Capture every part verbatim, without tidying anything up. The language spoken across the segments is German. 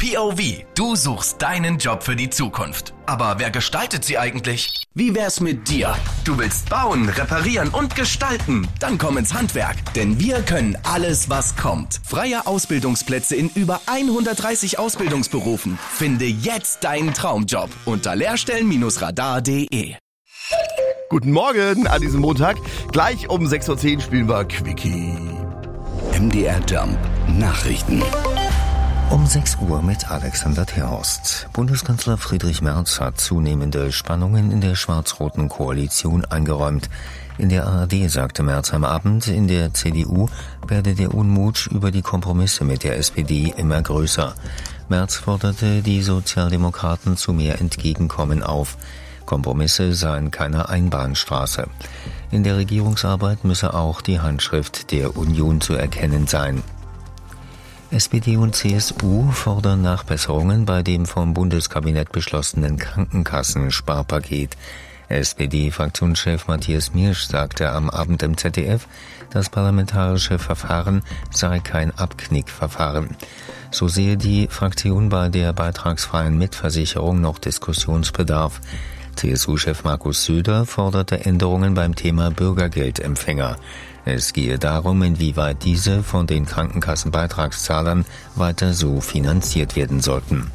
P O V. Du suchst deinen Job für die Zukunft. Aber wer gestaltet sie eigentlich? Wie wär's mit dir? Du willst bauen, reparieren und gestalten? Dann komm ins Handwerk, denn wir können alles, was kommt. Freie Ausbildungsplätze in über hundertdreißig Ausbildungsberufen. Finde jetzt deinen Traumjob unter lehrstellen Radar punkt de. Guten Morgen an diesem Montag. Gleich um sechs Uhr zehn spielen wir Quickie. M D R Jump Nachrichten. Um sechs Uhr mit Alexander Terhorst. Bundeskanzler Friedrich Merz hat zunehmende Spannungen in der schwarz-roten Koalition eingeräumt. In der A R D sagte Merz am Abend, in der C D U werde der Unmut über die Kompromisse mit der S P D immer größer. Merz forderte die Sozialdemokraten zu mehr Entgegenkommen auf. Kompromisse seien keine Einbahnstraße. In der Regierungsarbeit müsse auch die Handschrift der Union zu erkennen sein. S P D und C S U fordern Nachbesserungen bei dem vom Bundeskabinett beschlossenen Krankenkassensparpaket. S P D-Fraktionschef Matthias Miersch sagte am Abend im Z D F, das parlamentarische Verfahren sei kein Abknickverfahren. So sehe die Fraktion bei der beitragsfreien Mitversicherung noch Diskussionsbedarf. C S U-Chef Markus Söder forderte Änderungen beim Thema Bürgergeldempfänger. Es gehe darum, inwieweit diese von den Krankenkassenbeitragszahlern weiter so finanziert werden sollten.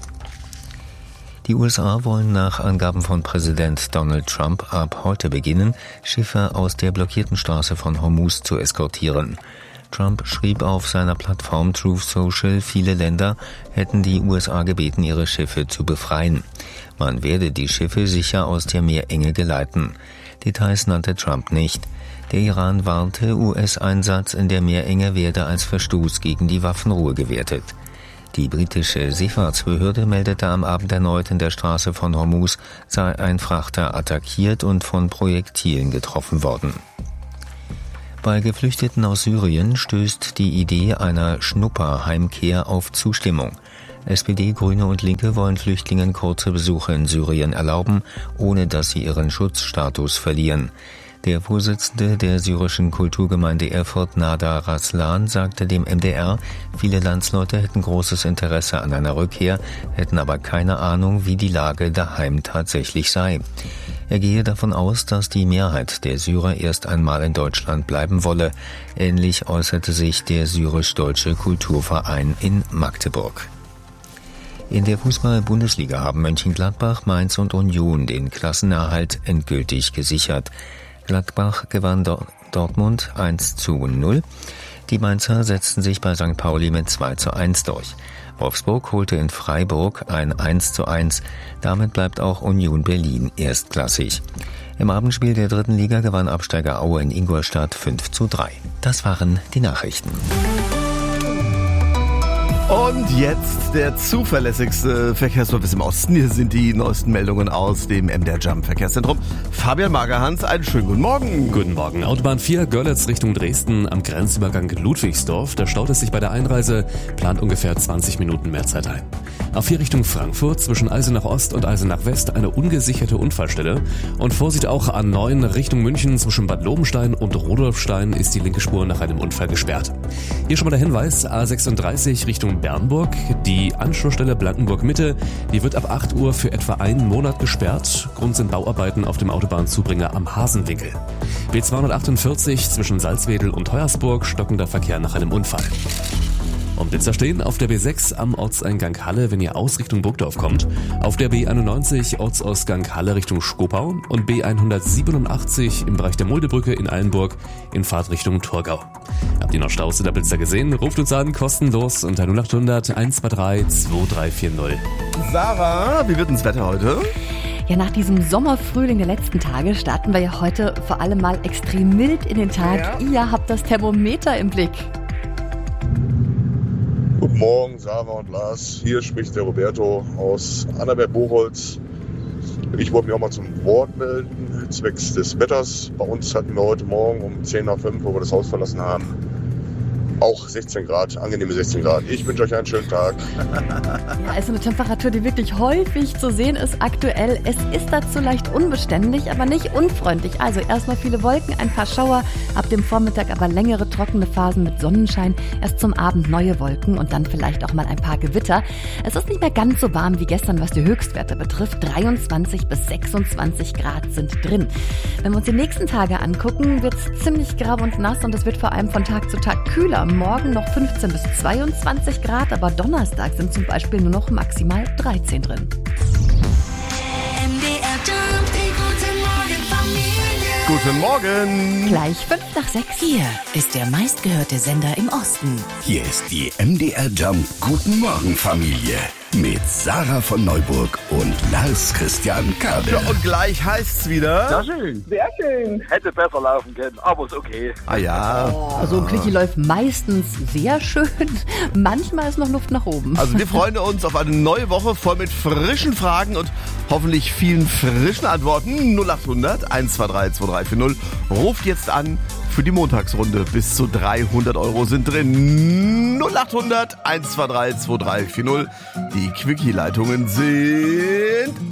Die U S A wollen nach Angaben von Präsident Donald Trump ab heute beginnen, Schiffe aus der blockierten Straße von Hormuz zu eskortieren. Trump schrieb auf seiner Plattform Truth Social, viele Länder hätten die U S A gebeten, ihre Schiffe zu befreien. Man werde die Schiffe sicher aus der Meerenge geleiten. Details nannte Trump nicht. Der Iran warnte, U S-Einsatz in der Meerenge werde als Verstoß gegen die Waffenruhe gewertet. Die britische Seefahrtsbehörde meldete am Abend erneut, in der Straße von Hormuz sei ein Frachter attackiert und von Projektilen getroffen worden. Bei Geflüchteten aus Syrien stößt die Idee einer Schnupperheimkehr auf Zustimmung. S P D, Grüne und Linke wollen Flüchtlingen kurze Besuche in Syrien erlauben, ohne dass sie ihren Schutzstatus verlieren. Der Vorsitzende der syrischen Kulturgemeinde Erfurt, Nada Raslan, sagte dem M D R, viele Landsleute hätten großes Interesse an einer Rückkehr, hätten aber keine Ahnung, wie die Lage daheim tatsächlich sei. Er gehe davon aus, dass die Mehrheit der Syrer erst einmal in Deutschland bleiben wolle. Ähnlich äußerte sich der syrisch-deutsche Kulturverein in Magdeburg. In der Fußball-Bundesliga haben Mönchengladbach, Mainz und Union den Klassenerhalt endgültig gesichert. Gladbach gewann Dortmund eins zu null. Die Mainzer setzten sich bei Sankt Pauli mit zwei zu eins durch. Wolfsburg holte in Freiburg ein eins zu eins. Damit bleibt auch Union Berlin erstklassig. Im Abendspiel der dritten Liga gewann Absteiger Aue in Ingolstadt fünf zu drei. Das waren die Nachrichten. Und jetzt der zuverlässigste Verkehrsservice im Osten. Hier sind die neuesten Meldungen aus dem M D R Jump Verkehrszentrum. Fabian Magerhans, einen schönen guten Morgen. Guten Morgen. Autobahn vier, Görlitz Richtung Dresden am Grenzübergang Ludwigsdorf. Da staut es sich bei der Einreise, plant ungefähr zwanzig Minuten mehr Zeit ein. A vier Richtung Frankfurt, zwischen Eisenach Ost und Eisenach West eine ungesicherte Unfallstelle. Und Vorsicht auch A neun Richtung München, zwischen Bad Lobenstein und Rudolfstein ist die linke Spur nach einem Unfall gesperrt. Hier schon mal der Hinweis, A sechsunddreißig Richtung Bernburg, die Anschlussstelle Blankenburg-Mitte, die wird ab acht Uhr für etwa einen Monat gesperrt. Grund sind Bauarbeiten auf dem Autobahnzubringer am Hasenwinkel. B zweihundertachtundvierzig zwischen Salzwedel und Hoyersburg, stockender Verkehr nach einem Unfall. Und Blitzer stehen auf der B sechs am Ortseingang Halle, wenn ihr aus Richtung Burgdorf kommt. Auf der B einundneunzig Ortsausgang Halle Richtung Schkopau und B hundertsiebenundachtzig im Bereich der Muldebrücke in Eilenburg in Fahrtrichtung Torgau. Habt ihr noch Staus oder Blitzer gesehen? Ruft uns an, kostenlos unter null acht hundert eins zwei drei zwei drei vier null. Sarah, wie wird denn das Wetter heute? Ja, nach diesem Sommerfrühling der letzten Tage starten wir ja heute vor allem mal extrem mild in den Tag. Ja. Ihr habt das Thermometer im Blick. Guten Morgen, Sarah und Lars. Hier spricht der Roberto aus Annaberg-Buchholz. Ich wollte mich auch mal zum Wort melden, zwecks des Wetters. Bei uns hatten wir heute Morgen um zehn nach fünf, wo wir das Haus verlassen haben, auch sechzehn Grad, angenehme sechzehn Grad. Ich wünsche euch einen schönen Tag. Ja, also eine Temperatur, die wirklich häufig zu sehen ist aktuell. Es ist dazu leicht unbeständig, aber nicht unfreundlich. Also erstmal viele Wolken, ein paar Schauer, ab dem Vormittag aber längere trockene Phasen mit Sonnenschein. Erst zum Abend neue Wolken und dann vielleicht auch mal ein paar Gewitter. Es ist nicht mehr ganz so warm wie gestern, was die Höchstwerte betrifft. dreiundzwanzig bis sechsundzwanzig Grad sind drin. Wenn wir uns die nächsten Tage angucken, wird es ziemlich grau und nass und es wird vor allem von Tag zu Tag kühler. Morgen noch fünfzehn bis zweiundzwanzig Grad, aber Donnerstag sind zum Beispiel nur noch maximal dreizehn drin. Guten Morgen. Gleich fünf nach sechs. Hier ist der meistgehörte Sender im Osten. Hier ist die M D R Jump Guten Morgen Familie mit Sarah von Neuburg und Lars Christian Kade. Ja, und gleich heißt's wieder. Sehr schön. Sehr schön. Hätte besser laufen können, aber ist okay. Ah ja. Also ein Quickie läuft meistens sehr schön. Manchmal ist noch Luft nach oben. Also wir freuen uns auf eine neue Woche voll mit frischen Fragen und hoffentlich vielen frischen Antworten. null acht hundert eins zwei drei zwei drei vier null. Ruft jetzt an für die Montagsrunde. Bis zu dreihundert Euro sind drin. null acht hundert eins zwei drei zwei drei vier null. Die Quickie-Leitungen sind